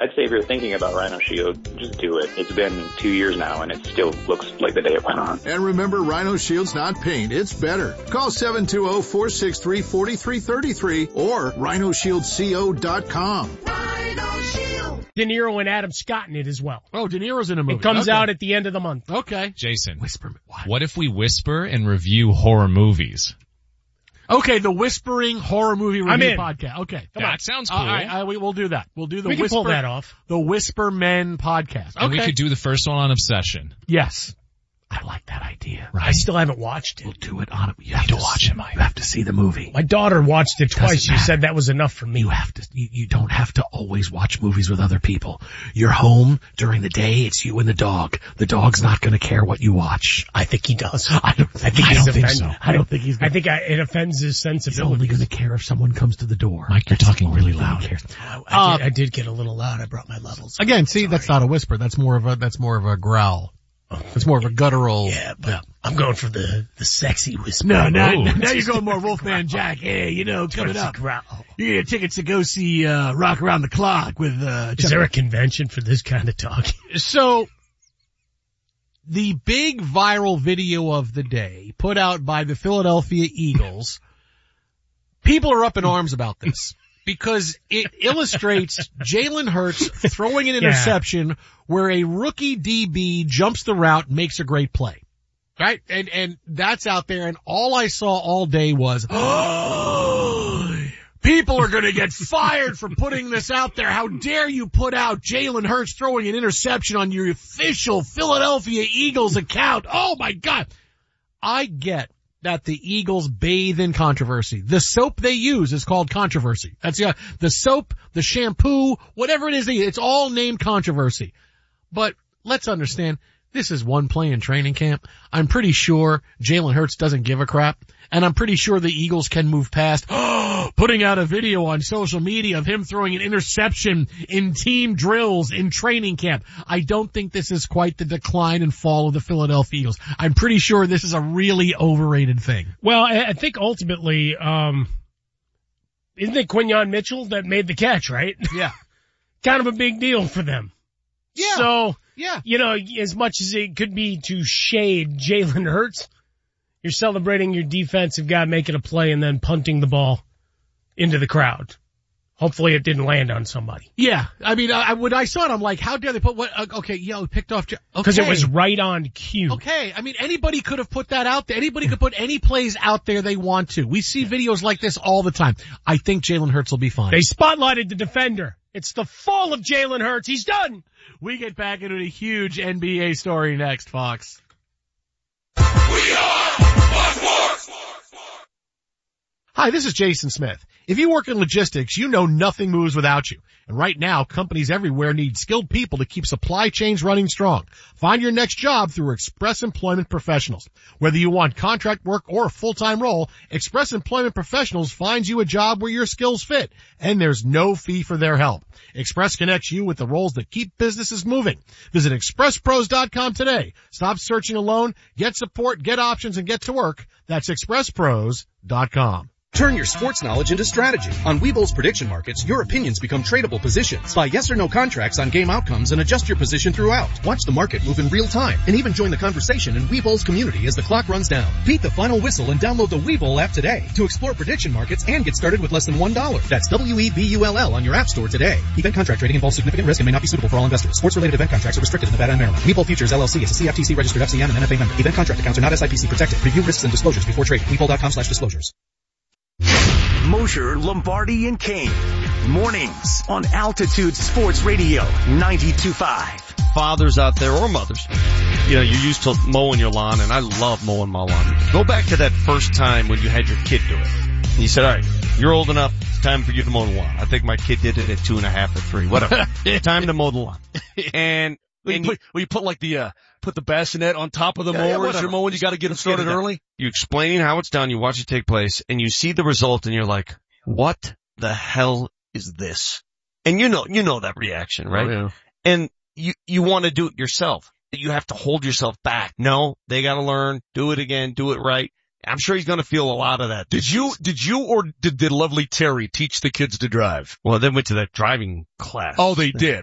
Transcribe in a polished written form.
I'd say if you're thinking about Rhino Shield, just do it. It's been 2 years now, and it still looks like the day it went on. And remember, Rhino Shield's not paint, it's better. Call 720-463-4333 or rhinoshieldco.com. Rhino Shield. De Niro and Adam Scott in it as well. Oh, De Niro's in a movie. It comes out at the end of the month. Okay. Jason, Whisper. what if we whisper and review horror movies? Okay, the Whispering Horror Movie I'm Review in. Podcast. Okay. That sounds cool. All right, we'll do that. We'll do the We can pull that off. The Whisper Men Podcast. Okay. And we could do the first one on Obsession. Yes. I like that idea. Right. I still haven't watched it. We'll do it on it. You have to watch it, Mike. You have to see the movie. My daughter watched it twice. She matter. said that was enough for me. You don't have to always watch movies with other people. You're home during the day. It's you and the dog. The dog's not going to care what you watch. I think he does. I don't think so. I don't think he's I going to. think it offends his He's only sensibilities. going to care if someone comes to the door. Mike, you're talking really loud. I did get a little loud. I brought my levels. Again, see, that's not a whisper. That's more of a growl. It's more of a guttural. Yeah, but I'm going for the sexy whisper. No, now you're going more Wolfman Jack. Hey, coming up. Growl. You get tickets to go see Rock Around the Clock with Is there a convention for this kind of talk? So, the big viral video of the day put out by the Philadelphia Eagles, people are up in arms about this because it illustrates Jalen Hurts throwing an interception where a rookie DB jumps the route and makes a great play. Right? And that's out there, and all I saw all day was, people are going to get fired for putting this out there. How dare you put out Jalen Hurts throwing an interception on your official Philadelphia Eagles account? Oh my God. I get that the Eagles bathe in controversy. The soap they use is called controversy. That's the soap, the shampoo, whatever it is, it's all named controversy. But let's understand, this is one play in training camp. I'm pretty sure Jalen Hurts doesn't give a crap. And I'm pretty sure the Eagles can move past putting out a video on social media of him throwing an interception in team drills in training camp. I don't think this is quite the decline and fall of the Philadelphia Eagles. I'm pretty sure this is a really overrated thing. Well, I think ultimately, isn't it Quinyon Mitchell that made the catch, right? Yeah. Kind of a big deal for them. Yeah. So, yeah. As much as it could be to shade Jalen Hurts, you're celebrating your defensive guy making a play and then punting the ball into the crowd. Hopefully it didn't land on somebody. Yeah. I mean, when I saw it, I'm like, how dare they put what? Okay, picked off. Because it was right on cue. Okay. I mean, anybody could have put that out there. Anybody could put any plays out there they want to. We see videos like this all the time. I think Jalen Hurts will be fine. They spotlighted the defender. It's the fall of Jalen Hurts. He's done. We get back into a huge NBA story next, Fox. We are Fox Sports. Hi, this is Jason Smith. If you work in logistics, you know nothing moves without you. And right now, companies everywhere need skilled people to keep supply chains running strong. Find your next job through Express Employment Professionals. Whether you want contract work or a full-time role, Express Employment Professionals finds you a job where your skills fit. And there's no fee for their help. Express connects you with the roles that keep businesses moving. Visit expresspros.com today. Stop searching alone. Get support, get options, and get to work. That's expresspros.com. Turn your sports knowledge into strategy. On Webull's prediction markets, your opinions become tradable positions. Buy yes or no contracts on game outcomes and adjust your position throughout. Watch the market move in real time and even join the conversation in Webull's community as the clock runs down. Beat the final whistle and download the Webull app today to explore prediction markets and get started with less than $1. That's WEBULL on your app store today. Event contract trading involves significant risk and may not be suitable for all investors. Sports-related event contracts are restricted in Nevada and Maryland. Webull Futures LLC is a CFTC registered FCM and NFA member. Event contract accounts are not SIPC protected. Review risks and disclosures before trading. Webull.com/disclosures. Mosher, Lombardi, and Kane. Mornings on Altitude Sports Radio 92.5. Fathers out there or mothers, you're used to mowing your lawn, and I love mowing my lawn. Go back to that first time when you had your kid do it. And you said, all right, you're old enough, time for you to mow the lawn. I think my kid did it at 2.5 or 3, whatever. Time to mow the lawn. And you put the bassinet on top of the mower as you're mowing, you gotta get them started early. You explain how it's done, you watch it take place, and you see the result, and you're like, what the hell is this? And you know that reaction, right? Oh, yeah. And you want to do it yourself. You have to hold yourself back. No, they gotta learn, do it again, do it right. I'm sure he's gonna feel a lot of that. Did you or did lovely Terry teach the kids to drive? Well, they went to that driving class. Oh, they did.